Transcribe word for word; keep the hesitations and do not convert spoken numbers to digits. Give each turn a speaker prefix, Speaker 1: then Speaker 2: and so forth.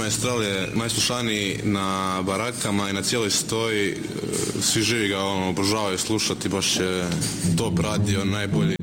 Speaker 1: Maestral je najslušaniji na barakama i na cijeloj stoji. Svi živi ga ono, obožavaju slušati, baš je top radio, najbolji